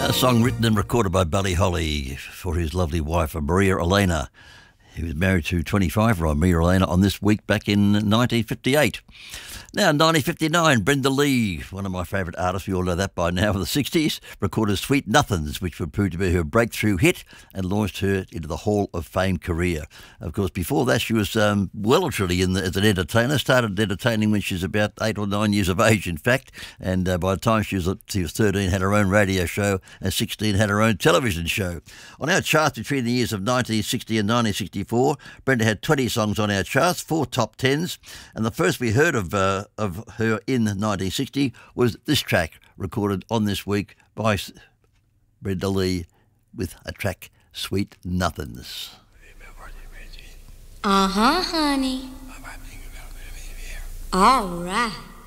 A song written and recorded by Buddy Holly for his lovely wife, Maria Elena. He was married to 25-year-old Maria Elena on this week back in 1958. Now, 1959, Brenda Lee, one of my favourite artists, we all know that by now, in the 60s, recorded Sweet Nothings, which would prove to be her breakthrough hit and launched her into the Hall of Fame career. Of course, before that, she was well and truly as an entertainer, started entertaining when she was about 8 or 9 years of age, in fact, and by the time she was 13, had her own radio show, and 16 had her own television show. On our charts between the years of 1960 and 1964, Brenda had 20 songs on our charts, 4 top 10s, and the first we heard of her in 1960 was this track recorded on this week by Brenda Lee with a track, Sweet Nothings. Uh-huh, honey. All right.